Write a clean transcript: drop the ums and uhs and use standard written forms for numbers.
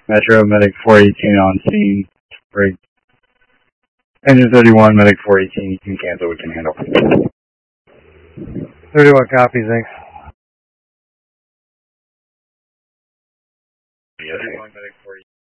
Metro, Medic 418 on scene. Break. Engine 31, Medic 418, you can cancel, we can handle. 31 copies, thanks. Yes. 31, Medic 418.